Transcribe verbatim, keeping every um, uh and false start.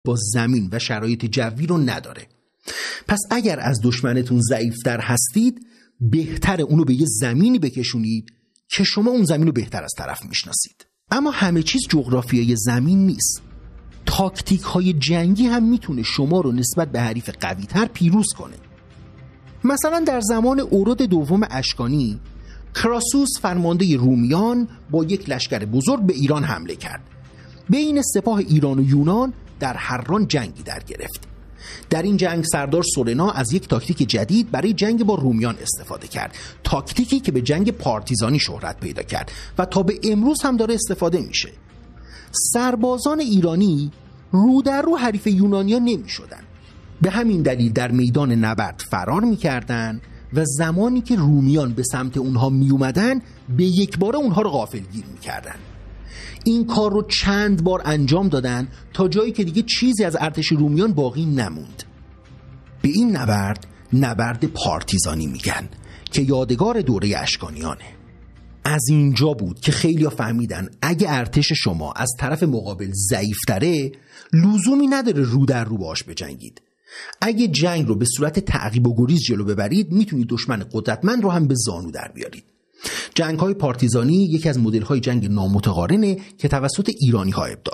با زمین و شرایط جوی رو نداره. پس اگر از دشمنتون ضعیفتر هستید بهتره اونو به یه زمینی بکشونید که شما اون زمین رو بهتر از طرف میشناسید. اما همه چیز جغرافیای زمین نیست. تاکتیک های جنگی هم میتونه شما رو نسبت به حریف قوی تر پیروز کنه. مثلا در زمان اورد دوم اشکانی کراسوس فرمانده رومیان با یک لشکر بزرگ به ایران حمله کرد. بین سپاه ایران و یونان در حران جنگی در گرفت. در این جنگ سردار سورنا از یک تاکتیک جدید برای جنگ با رومیان استفاده کرد، تاکتیکی که به جنگ پارتیزانی شهرت پیدا کرد و تا به امروز هم داره استفاده میشه. سربازان ایرانی رو در رو حریف یونانیان نمی شدن. به همین دلیل در میدان نبرد فرار می کردن و زمانی که رومیان به سمت اونها می اومدن به یک باره اونها رو غافلگیر می کردن. این کار رو چند بار انجام دادن تا جایی که دیگه چیزی از ارتش رومیان باقی نموند. به این نبرد نبرد پارتیزانی میگن که یادگار دوره اشکانیانه. از اینجا بود که خیلی‌ها فهمیدن اگه ارتش شما از طرف مقابل ضعیف‌تره لزومی نداره رو در رو باش بجنگید. اگه جنگ رو به صورت تعقیب و گریز جلو ببرید میتونید دشمن قدرتمند رو هم به زانو در بیارید. جنگ‌های پارتیزانی یکی از مدل‌های جنگ نامتقارنه که توسط ایرانی‌ها ابداع